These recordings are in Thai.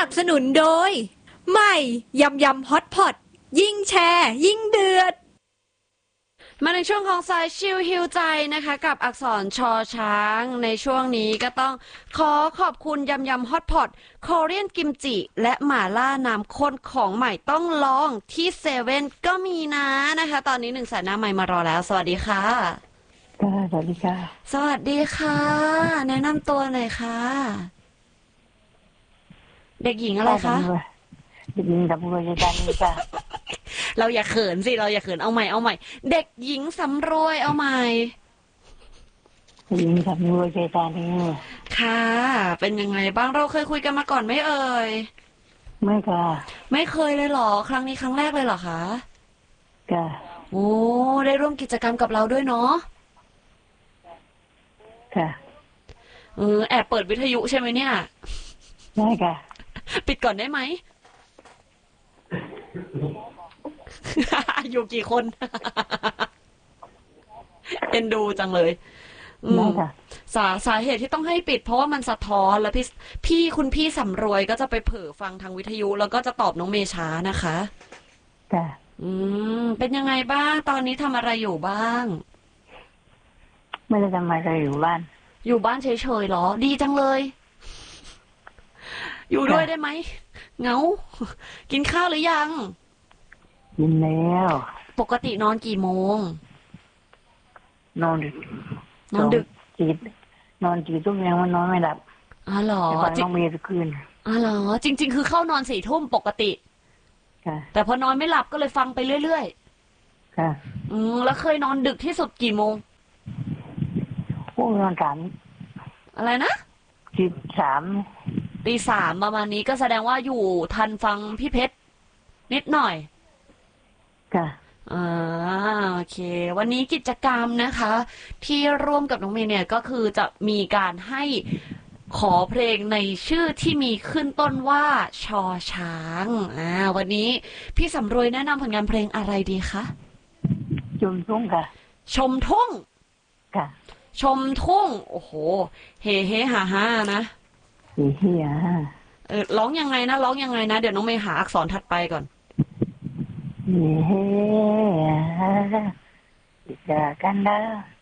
บสนุนโดยใหม่ยำยำฮอตพอตยิ่งแชร์ยิ่งเดือดมาในช่วงของสายชิลฮิวใจนะคะกับอักษรชอช้างในช่วงนี้ก็ต้องขอบคุณยำยำฮอตพอตโคเรียนกิมจิและหม่าล่าน้ำข้นของใหม่ต้องลองที่เซเว่นก็มีนะคะตอนนี้100,000หน้าใหม่มารอแล้วสวัสดีค่ะสวัสดีค่ะสวัสดีค่ะแนะนำตัวหน่อยค่ะเด็กหญิงอะไรคะเด็กหญิงสำรวยใจจันทร์ค่ะเราอย่าเขินสิเราอย่าเขินเอาใหม่เด็กหญิงสำรวยเอาใหม่เด็กหญิงสำรวยใจจันทร์ค่ะเป็นยังไงบ้างเราเคยคุยกันมาก่อนไหมเอ่ยไม่ค่ะไม่เคยเลยเหรอครั้งนี้ครั้งแรกเลยเหรอคะค่ะโอ้ได้ร่วมกิจกรรมกับเราด้วยเนาะค่ะแอบเปิดวิทยุใช่ไหมเนี่ยได้ค่ะปิดก่อนได้ไหม อยู่กี่คนเอ็นดูจังเลยสาเหตุที่ต้องให้ปิดเพราะว่ามันสะท้อนแล้วคุณพี่สำรวยก็จะไปเผลอฟังทางวิทยุแล้วก็จะตอบน้องเมช้านะคะค่ะเป็นยังไงบ้างตอนนี้ทำอะไรอยู่บ้างไม่ได้ทำอะไรอยู่บ้านเฉยๆหรอดีจังเลยอยู่ด้วยได้ไหมเหงากินข้าวหรือยังกินแล้วปกตินอนกี่โมงนอนดึกนอนกี่ทุ่มยังมันนอนไม่หลับหรอจริงน้องเมย์ทุกคืนหรอจริงๆคือเข้านอน4 ทุ่มปกติค่ะแต่พอนอนไม่หลับก็เลยฟังไปเรื่อยๆค่ะแล้วเคยนอนดึกที่สุดกี่โมงนอนอะไรนะตี 3 ตี 3ประมาณนี้ก็แสดงว่าอยู่ทันฟังพี่เพชรนิดหน่อยค่ะโอเควันนี้กิจกรรมนะคะที่ร่วมกับน้องเมย์เนี่ยก็คือจะมีการให้ขอเพลงในชื่อที่มีขึ้นต้นว่าชอช้างวันนี้พี่สำรวยแนะนำผลงานเพลงอะไรดีคะชมทุ่งค่ะชมทุ่งค่ะชมทุ่งโอ้โหเฮเฮฮ่าฮ่านะเฮเฮฮ่าร้องยังไงนะเดี๋ยวน้องเมย์หาอักษรถัดไปก่อนเฮเฮฮ่าจากกันได้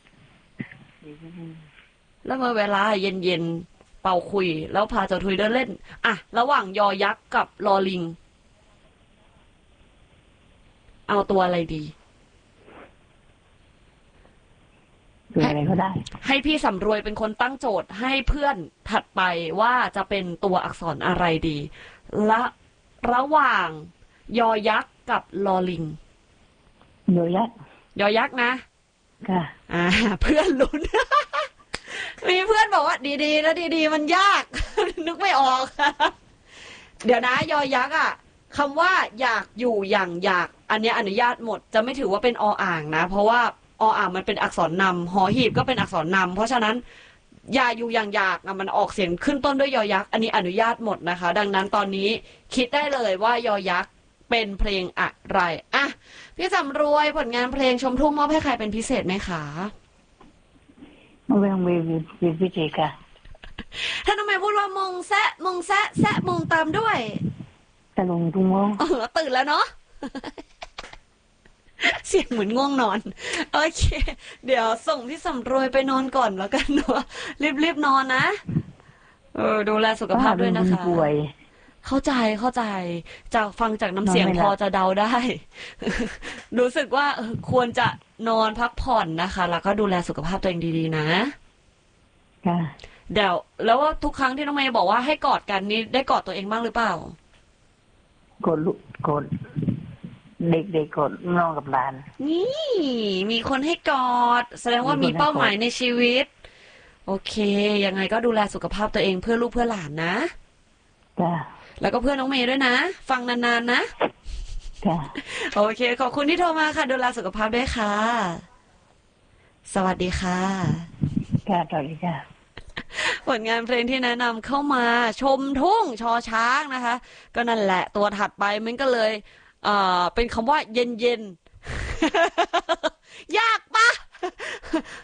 แล้วเมื่อเวลาเย็นๆเป่าคุยแล้วพาเจ้าทุยเดินเล่นระหว่างยอยักษ์กับลอลิงเอาตัวอะไรดีอะไรก็ได้ให้พี่สำรวยเป็นคนตั้งโจทย์ให้เพื่อนถัดไปว่าจะเป็นตัวอักษรอะไรดีและระหว่างยอยักษ์กับลอลิงยอยักษ์นะค่ะเพื่อนลุ้น มีเพื่อนบอกว่าดีๆแล้วดีๆมันยาก นึกไม่ออก เดี๋ยวนะยอยักษ์คำว่าอยากอยู่อย่างอยากอันนี้อนุญาตหมดจะไม่ถือว่าเป็นออ่างนะเพราะว่าออ่างมันเป็นอักษรนำหอหีบก็เป็นอักษรนำเพราะฉะนั้นอยากอยู่อย่างอยากมันออกเสียงขึ้นต้นด้วยยอยักษ์อันนี้อนุญาตหมดนะคะดังนั้นตอนนี้คิดได้เลยว่ายอยักษ์เป็นเพลงอะไรพี่สำรวยผลงานเพลงชมทุ่งมอบให้ใครเป็นพิเศษไหมคะไม่ต้องมีพิเศษค่ะถ้าน้องแม่พูดว่ามงแซะมงตามด้วยตะลงทุ่งมงตื่นแล้วเนาะ เสียงเหมือนง่วงนอนโอเคเดี๋ยวส่งพี่สำรวยไปนอนก่อนแล้วกันเนาะรีบนอนนะดูแลสุขภาพด้วยนะคะเข้าใจจากฟังจากน้ำเสียงพอจะเดาได้ รู้สึกว่าควรจะนอนพักผ่อนนะคะแล้วก็ดูแลสุขภาพตัวเองดีๆนะเดี๋ยวแล้วว่าทุกครั้งที่น้องเมย์บอกว่าให้กอดกันนี่ได้กอดตัวเองบ้างหรือเปล่ากดเด็กๆกดน้องกับหลานนี่มีคนให้กอดแสดงว่ามีเป้าหมายในชีวิตโอเคยังไงก็ดูแลสุขภาพตัวเองเพื่อลูกเพื่อหลานนะจ้ะแล้วก็เพื่อนน้องเมย์ด้วยนะฟังนานๆนะจ้ะโอเคขอบคุณที่โทรมาค่ะดูแลสุขภาพด้วยค่ะสวัสดีค่ะสวัสดีค่ะผลงานเพลงที่แนะนำเข้ามาชมทุ่งชอช้างนะคะก็นั่นแหละตัวถัดไปมันก็เลยเป็นคำว่าเย็นๆ ยากปะ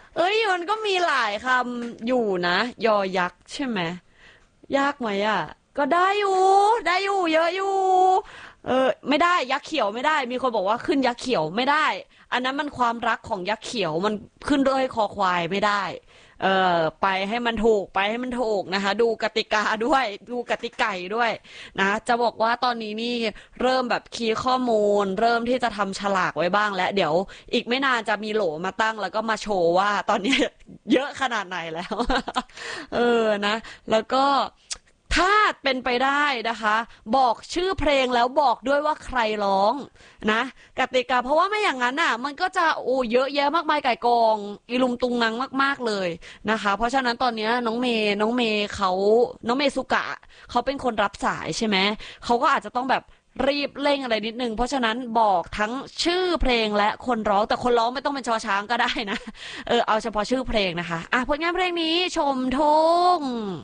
มันก็มีหลายคำอยู่นะยอยักษ์ใช่ไหมยากไหมก็ได้อยู่เยอะอยู่ไม่ได้ยักษ์เขียวไม่ได้มีคนบอกว่าขึ้นยักษ์เขียวไม่ได้อันนั้นมันความรักของยักษ์เขียวมันขึ้นด้วยคอควายไม่ได้ไปให้มันถูกนะคะดูกติกาด้วยดูกติไก่ด้วยนะจะบอกว่าตอนนี้นี่เริ่มแบบคีย์ข้อมูลเริ่มที่จะทำฉลากไว้บ้างแล้วเดี๋ยวอีกไม่นานจะมีโหลมาตั้งแล้วก็มาโชว์ว่าตอนนี้เยอะขนาดไหนแล้ว นะแล้วก็ถ้าเป็นไปได้นะคะบอกชื่อเพลงแล้วบอกด้วยว่าใครร้องนะกติกาเพราะว่าไม่อย่างนั้นอ่ะมันก็จะเยอะแยะมากมายไก่กองอีลุงตุงนังมากๆเลยนะคะเพราะฉะนั้นตอนนี้น้องเมย์น้องเมย์สุกะเขาเป็นคนรับสายใช่ไหมเขาก็อาจจะต้องแบบรีบเร่งอะไรนิดนึงเพราะฉะนั้นบอกทั้งชื่อเพลงและคนร้องแต่คนร้องไม่ต้องเป็นชอช้างก็ได้นะเอาเฉพาะชื่อเพลงนะคะผลงานเพลงนี้ชมทุ่ง